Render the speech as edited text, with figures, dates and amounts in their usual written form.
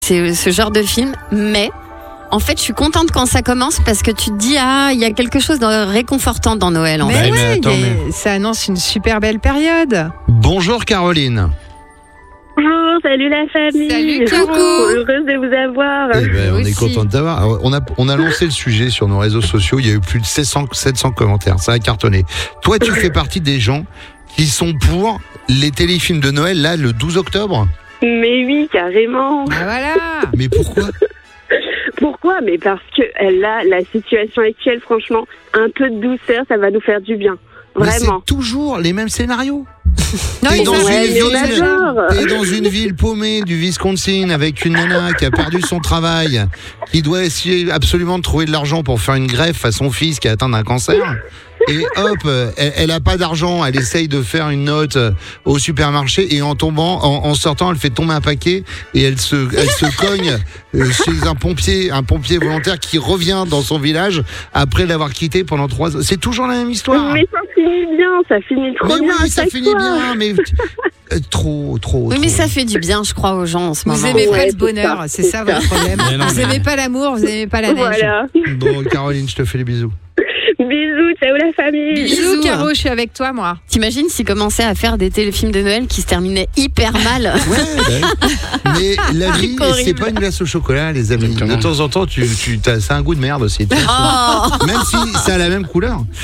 C'est ce genre de film, mais en fait, je suis contente quand ça commence parce que tu te dis il y a quelque chose de réconfortant dans Noël. Mais ouais, attends, ça annonce une super belle période. Bonjour Caroline. Bonjour, salut la famille. Salut, Caro. Heureuse de vous avoir. Eh ben, on est aussi. content de t'avoir. Alors, on a lancé le sujet sur nos réseaux sociaux. Il y a eu plus de 700 commentaires. Ça a cartonné. Toi, tu fais partie des gens qui sont pour les téléfilms de Noël, là, le 12 octobre. Mais oui, carrément. Ah, voilà. Mais pourquoi? Pourquoi? Mais parce que là, la situation actuelle, franchement, un peu de douceur, ça va nous faire du bien. Mais Vraiment. c'est toujours les mêmes scénarios. Non, T'es ils dans ont- une Ouais, mais on ville, adore. t'es dans une ville paumée du Wisconsin avec une nana qui a perdu son travail, qui doit essayer absolument de trouver de l'argent pour faire une greffe à son fils qui est atteint d'un cancer. Et hop, elle a pas d'argent, elle essaye de faire une note au supermarché et en sortant, elle fait tomber un paquet et elle se cogne chez un pompier volontaire qui revient dans son village après l'avoir quitté pendant 3 ans. C'est toujours la même histoire. Mais ça finit bien, ça finit trop Mais bien. oui, à ça chaque finit fois. bien, mais trop. Oui, mais ça fait du bien, je crois, aux gens en ce Vous moment. aimez pas Ouais, le bonheur, c'est c'est ça, ça votre problème. Mais non, Vous mais- aimez pas l'amour, vous aimez pas la neige. Voilà. Bon, Caroline, je te fais les bisous. Bisous, ciao la famille. Bisous, Bisous. Caro, je suis avec toi, moi. T'imagines s'ils commençaient à faire des téléfilms de Noël qui se terminaient hyper mal? Mais la vie, Horrible. c'est pas une glace au chocolat, les amis. De temps en temps, ça a un goût de merde aussi. Oh Même si ça a la même couleur.